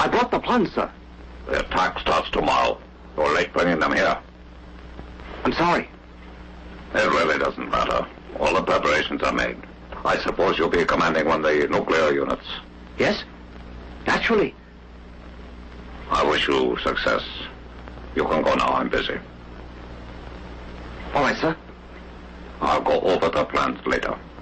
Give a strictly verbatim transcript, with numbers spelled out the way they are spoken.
I brought the plans, sir. The attack starts tomorrow. You're late bringing them here. I'm sorry. It really doesn't matter. All the preparations are made. I suppose you'll be commanding one of the nuclear units. Yes? Naturally. I wish you success. You can go now. I'm busy. All right, sir. I'll go over the plans later.